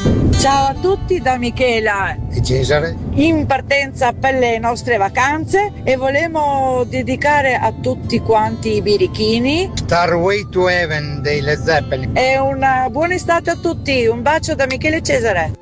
Ciao a tutti da Michela E Cesare? in partenza per le nostre vacanze e volevamo dedicare a tutti quanti i birichini Starway to Heaven dei Led Zeppelin. e una buona estate a tutti, un bacio da Michele e Cesare.